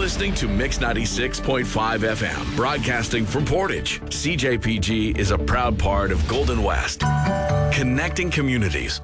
listening to Mix 96.5 FM, broadcasting from Portage. CJPG is a proud part of Golden West, connecting communities.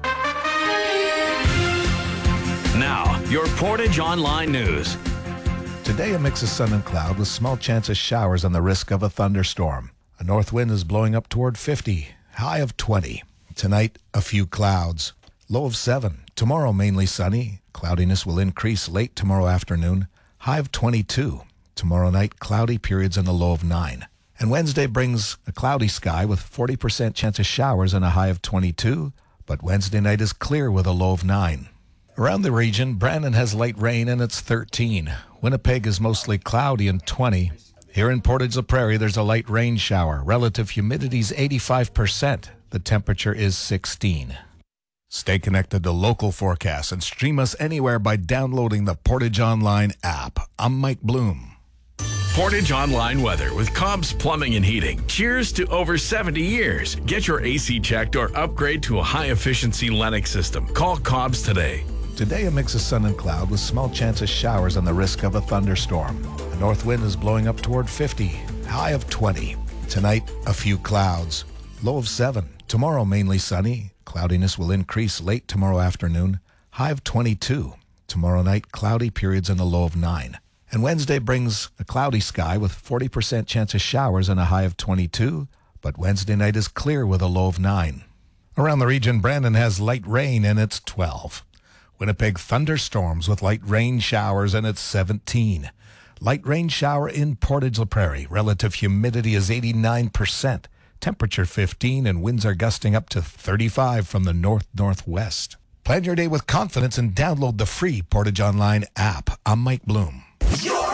Now, your Portage Online News. Today, a mix of sun and cloud with small chance of showers and the risk of a thunderstorm. A north wind is blowing up toward 50, high of 20. Tonight, a few clouds, low of 7. Tomorrow, mainly sunny. Cloudiness will increase late tomorrow afternoon, high of 22. Tomorrow night, cloudy periods and a low of 9. And Wednesday brings a cloudy sky with 40% chance of showers and a high of 22. But Wednesday night is clear with a low of 9. Around the region, Brandon has light rain and it's 13. Winnipeg is mostly cloudy and 20. Here in Portage la Prairie, there's a light rain shower. Relative humidity is 85%. The temperature is 16. Stay connected to local forecasts and stream us anywhere by downloading the Portage Online app. I'm Mike Bloom. Portage Online weather with Cobb's Plumbing and Heating. Cheers to over 70 years. Get your AC checked or upgrade to a high-efficiency Lennox system. Call Cobb's today. Today, a mix of sun and cloud with small chance of showers and the risk of a thunderstorm. A north wind is blowing up toward 50, high of 20. Tonight, a few clouds, low of 7. Tomorrow, mainly sunny. Cloudiness will increase late tomorrow afternoon, high of 22. Tomorrow night, cloudy periods and a low of 9. And Wednesday brings a cloudy sky with 40% chance of showers and a high of 22. But Wednesday night is clear with a low of 9. Around the region, Brandon has light rain and it's 12. Winnipeg thunderstorms with light rain showers and it's 17. Light rain shower in Portage la Prairie. Relative humidity is 89%. Temperature 15 and winds are gusting up to 35 from the north-northwest. Plan your day with confidence and download the free Portage Online app. I'm Mike Bloom.